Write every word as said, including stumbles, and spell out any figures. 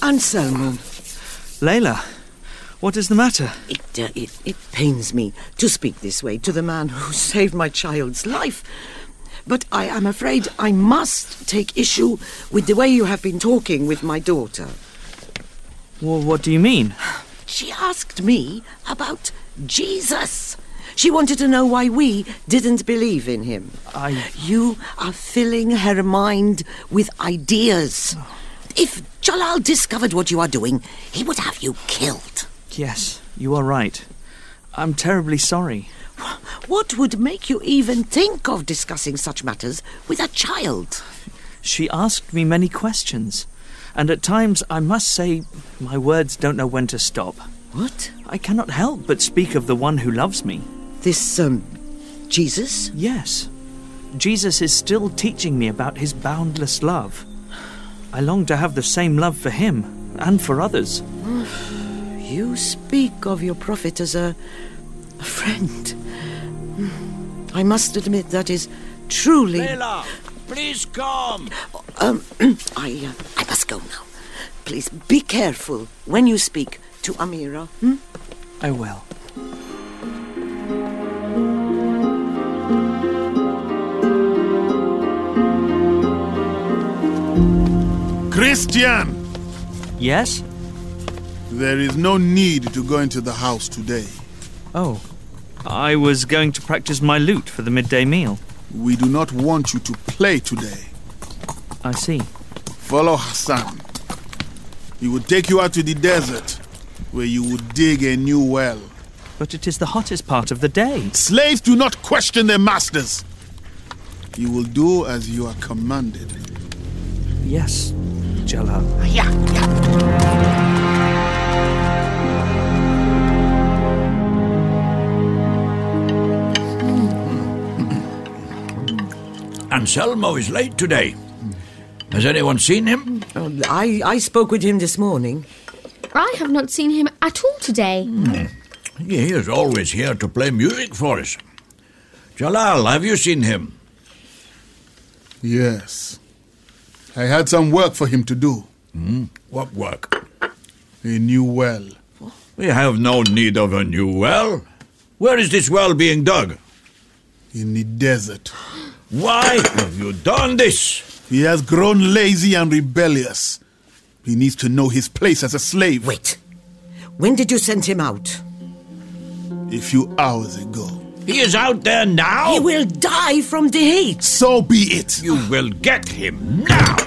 Anselmo. Layla, what is the matter? It, uh, it, it pains me to speak this way to the man who saved my child's life. But I am afraid I must take issue with the way you have been talking with my daughter. Well, what do you mean? She asked me about Jesus. She wanted to know why we didn't believe in him. I... You are filling her mind with ideas. If Jalal discovered what you are doing, he would have you killed. Yes, you are right. I'm terribly sorry. What would make you even think of discussing such matters with a child? She asked me many questions, and at times I must say my words don't know when to stop. What? I cannot help but speak of the one who loves me. This, um, Jesus? Yes. Jesus is still teaching me about his boundless love. I long to have the same love for him and for others. You speak of your prophet as a, a friend. I must admit that is truly... Layla, please come. Um, I, uh, I must go now. Please be careful when you speak to Amira. Hmm? I will. Christian! Yes? There is no need to go into the house today. Oh, I was going to practice my lute for the midday meal. We do not want you to play today. I see. Follow Hassan. He will take you out to the desert, where you will dig a new well. But it is the hottest part of the day. Slaves do not question their masters. You will do as you are commanded. Yes, Jalal. Yeah, yeah. Anselmo is late today. Has anyone seen him? Oh, I, I spoke with him this morning. I have not seen him at all today. Hmm. He is always here to play music for us. Jalal, have you seen him? Yes. I had some work for him to do. Hmm? What work? A new well. We have no need of a new well. Where is this well being dug? In the desert. Why have you done this? He has grown lazy and rebellious. He needs to know his place as a slave. Wait. When did you send him out? A few hours ago. He is out there now? He will die from the heat. So be it. You will get him now.